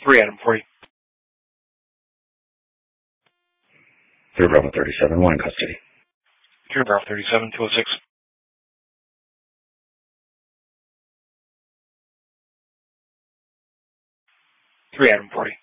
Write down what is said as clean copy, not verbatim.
3 Adam 40. 3 Bravo 37, 1 in custody. 3 Bravo 37, 206. 3 Adam 40.